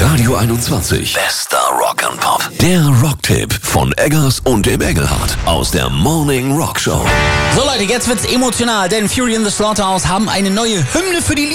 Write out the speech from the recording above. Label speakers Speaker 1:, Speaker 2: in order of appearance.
Speaker 1: Radio 21. Bester Rock'n'Pop. Der Rocktipp von Eggers und dem Engelhardt aus der Morning Rock Show.
Speaker 2: So Leute, jetzt wird's emotional, denn Fury in the Slaughterhouse haben eine neue Hymne für die